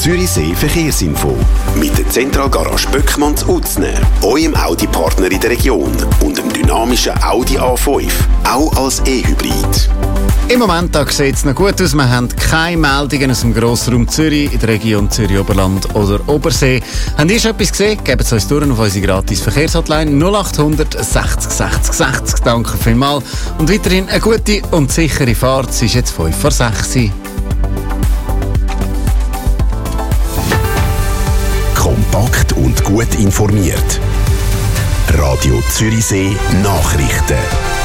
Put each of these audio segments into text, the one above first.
Zürichsee Verkehrsinfo. Mit der Zentralgarage Böckmann zu Utzner, eurem Audi-Partner in der Region und dem dynamischen Audi A5, auch als E-Hybrid. Im Moment sieht es noch gut aus. Wir haben keine Meldungen aus dem Grossraum Zürich, in der Region Zürich-Oberland oder Obersee. Habt ihr schon etwas gesehen? Gebt es uns durch auf unsere gratis Verkehrshotline 0800 60 60 60. Danke vielmals. Und weiterhin eine gute und sichere Fahrt. Es ist jetzt 5 vor 6 Uhr. Kompakt und gut informiert. Radio Zürichsee Nachrichten.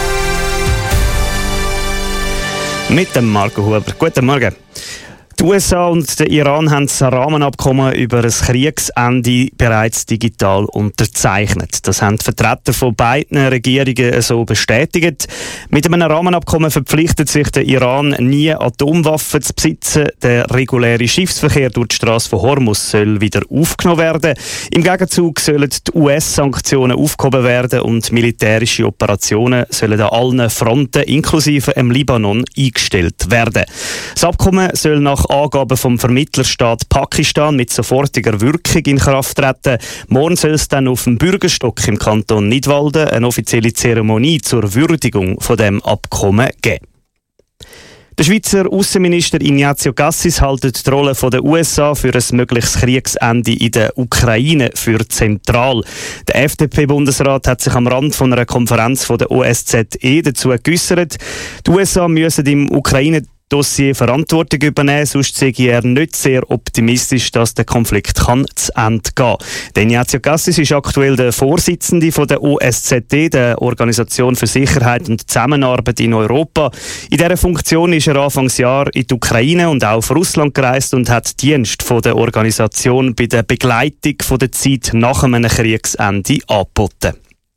Mit dem Marco Huber. Guten Morgen. Die USA und der Iran haben das Rahmenabkommen über ein Kriegsende bereits digital unterzeichnet. Das haben die Vertreter von beiden Regierungen so bestätigt. Mit einem Rahmenabkommen verpflichtet sich der Iran, nie Atomwaffen zu besitzen. Der reguläre Schiffsverkehr durch die Straße von Hormuz soll wieder aufgenommen werden. Im Gegenzug sollen die US-Sanktionen aufgehoben werden und militärische Operationen sollen an allen Fronten, inklusive im Libanon, eingestellt werden. Das Abkommen soll nach Angaben vom Vermittlerstaat Pakistan mit sofortiger Wirkung in Kraft treten. Morgen soll es dann auf dem Bürgerstock im Kanton Nidwalden eine offizielle Zeremonie zur Würdigung von dem Abkommen geben. Der Schweizer Außenminister Ignazio Cassis hält die Rolle der USA für ein mögliches Kriegsende in der Ukraine für zentral. Der FDP-Bundesrat hat sich am Rand von einer Konferenz von der OSZE dazu geäussert. Die USA müssen im Ukraine-Dossier Verantwortung übernehmen, sonst sehe er nicht sehr optimistisch, dass der Konflikt zu Ende gehen kann. Ignazio Cassis ist aktuell der Vorsitzende von der OSZE, der Organisation für Sicherheit und Zusammenarbeit in Europa. In dieser Funktion ist er Anfangsjahr in die Ukraine und auch auf Russland gereist und hat Dienst von der Organisation bei der Begleitung von der Zeit nach einem Kriegsende angeboten.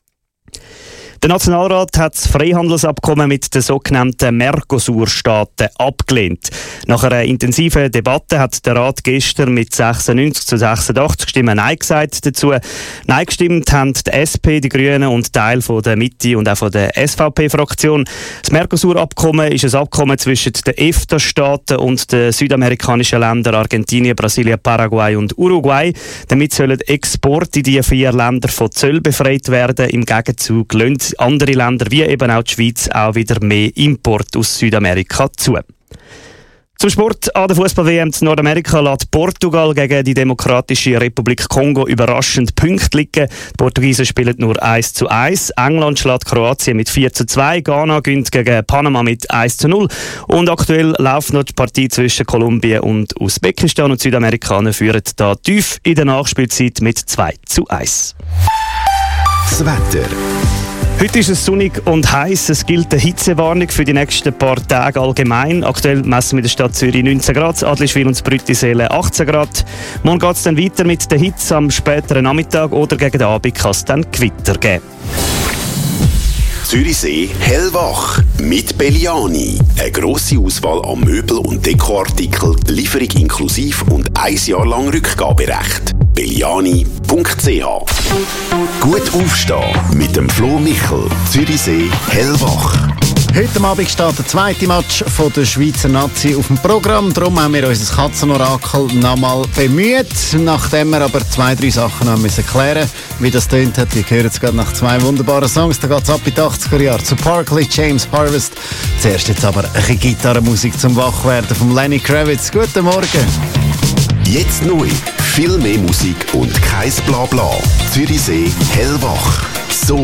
Der Nationalrat hat das Freihandelsabkommen mit den sogenannten Mercosur-Staaten abgelehnt. Nach einer intensiven Debatte hat der Rat gestern mit 96 zu 86 Stimmen Nein gesagt dazu. Nein gestimmt haben die SP, die Grünen und Teil von der Mitte und auch von der SVP-Fraktion. Das Mercosur-Abkommen ist ein Abkommen zwischen den EFTA-Staaten und den südamerikanischen Ländern Argentinien, Brasilien, Paraguay und Uruguay. Damit sollen Exporte in diese 4 Länder von Zöll befreit werden. Im Gegenzug lassen andere Länder, wie eben auch die Schweiz, auch wieder mehr Import aus Südamerika zu. Zum Sport: an der Fußball-WM in Nordamerika lässt Portugal gegen die Demokratische Republik Kongo überraschend Punkte liegen. Die Portugiesen spielen nur 1:1. England schlägt Kroatien mit 4:2. Ghana gewinnt gegen Panama mit 1:0. Und aktuell läuft noch die Partie zwischen Kolumbien und Usbekistan. Und die Südamerikaner führen da tief in der Nachspielzeit mit 2:1. Das Wetter. Heute ist es sonnig und heiß. Es gilt eine Hitzewarnung für die nächsten paar Tage allgemein. Aktuell messen wir in der Stadt Zürich 19 Grad, Adliswil und Brüttiseele 18 Grad. Morgen geht es dann weiter mit der Hitze am späteren Nachmittag oder gegen den Abend kann es dann Gewitter geben. Zürichsee hellwach mit Belliani. Eine grosse Auswahl an Möbel- und Dekoartikeln, Lieferung inklusiv und 1 Jahr lang Rückgaberecht. Belliani.ch. Gut aufstehen mit dem Flo Michel. Zürichsee hellwach. Heute Abend steht der zweite Match von der Schweizer Nazi auf dem Programm. Darum haben wir unser Katzenorakel nochmal bemüht. Nachdem wir aber 2-3 Sachen noch müssen klären, wie das tönt hat. Wir hören es gerade nach 2 wunderbaren Songs. Da geht es ab in die 80er Jahre zu Parkley, James Harvest. Zuerst jetzt aber ein bisschen Gitarrenmusik zum Wachwerden von Lenny Kravitz. Guten Morgen. Jetzt neu. Viel mehr Musik und kein Blabla. Zürichsee hellwach. So